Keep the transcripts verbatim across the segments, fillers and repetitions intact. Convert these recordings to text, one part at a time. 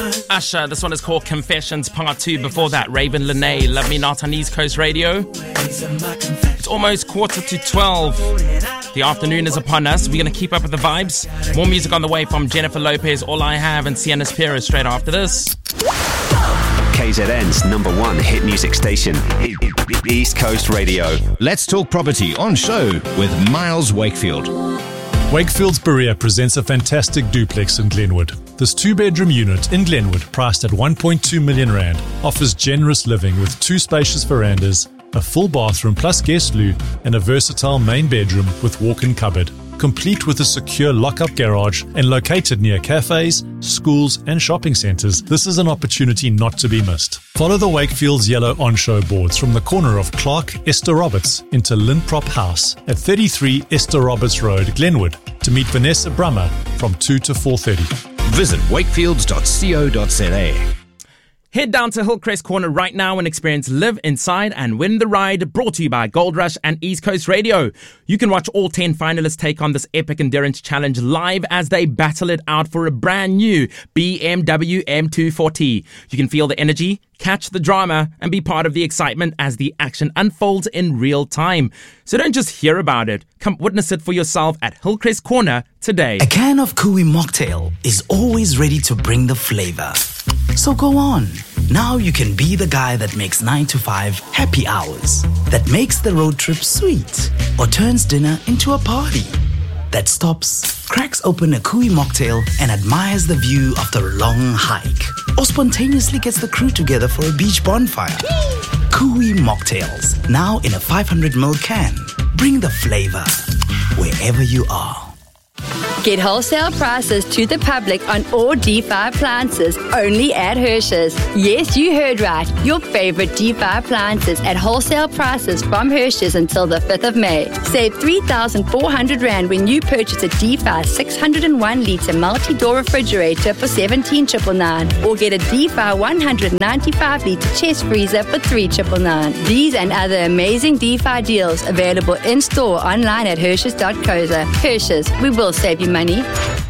Usher, this one is called Confessions Part two. Before that, Raven Lene, Love Me Not on East Coast Radio. It's almost quarter to twelve. The afternoon is upon us. We're going to keep up with the vibes. More music on the way from Jennifer Lopez, All I Have, and Sienna Spears straight after this. K Z N's number one hit music station, East Coast Radio. Let's talk property on show with Miles Wakefield. Wakefield's Berea presents a fantastic duplex in Glenwood. This two-bedroom unit in Glenwood, priced at one point two million rand, offers generous living with two spacious verandas, a full bathroom plus guest loo, and a versatile main bedroom with walk-in cupboard, complete with a secure lock-up garage and located near cafes, schools and shopping centres. This is an opportunity not to be missed. Follow the Wakefield's yellow on-show boards from the corner of Clark Esther Roberts into Linprop House at thirty-three Esther Roberts Road, Glenwood, to meet Vanessa Brummer from two to four thirty. Visit wakefields dot co dot za. Head down to Hillcrest Corner right now and experience Live Inside and Win the Ride, brought to you by Gold Rush and East Coast Radio. You can watch all ten finalists take on this epic endurance challenge live as they battle it out for a brand new B M W M two forty. You can feel the energy, catch the drama, and be part of the excitement as the action unfolds in real time. So don't just hear about it. Come witness it for yourself at Hillcrest Corner today. A can of Kui mocktail is always ready to bring the flavor. So go on. Now you can be the guy that makes nine to five happy hours, that makes the road trip sweet, or turns dinner into a party, that stops, cracks open a Kui mocktail and admires the view after a long hike, or spontaneously gets the crew together for a beach bonfire. Kui mocktails, now in a five hundred milliliter can. Bring the flavor wherever you are. Get wholesale prices to the public on all D five appliances only at Hershey's. Yes, you heard right. Your favorite D five appliances at wholesale prices from Hershey's until the fifth of May. Save three thousand four hundred rand when you purchase a D five six hundred one litre multi-door refrigerator for seventeen thousand nine hundred nine, or get a D five one hundred ninety-five litre chest freezer for three thousand nine hundred nine. These and other amazing D five deals available in-store online at Hershey's dot co dot za. Hershey's, we will save you money.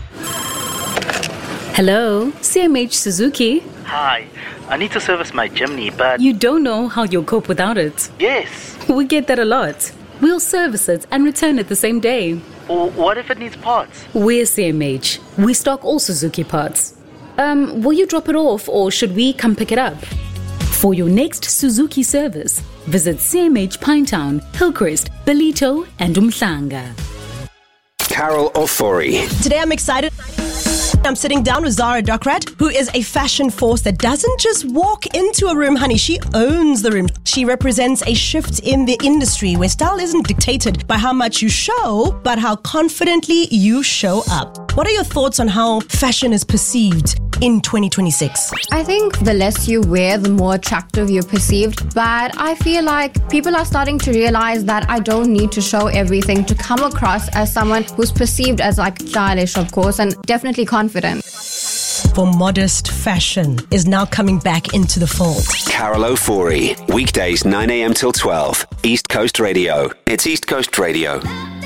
Hello, C M H Suzuki. Hi, I need to service my Jimny, but... You don't know how you'll cope without it. Yes. We get that a lot. We'll service it and return it the same day. Or what if it needs parts? We're C M H. We stock all Suzuki parts. Um, will you drop it off or should we come pick it up? For your next Suzuki service, visit C M H Pinetown, Hillcrest, Ballito and Umhlanga. Carol Ofori. Today I'm excited. I'm sitting down with Zara Dokrat, who is a fashion force that doesn't just walk into a room, honey. She owns the room. She represents a shift in the industry where style isn't dictated by how much you show, but how confidently you show up. What are your thoughts on how fashion is perceived in twenty twenty-six? I think the less you wear, the more attractive you're perceived. But I feel like people are starting to realize that I don't need to show everything to come across as someone who's perceived as like stylish, of course, and definitely confident. For modest fashion is now coming back into the fold. Carol Ofori, weekdays nine a.m. till twelve, East Coast Radio. It's East Coast Radio.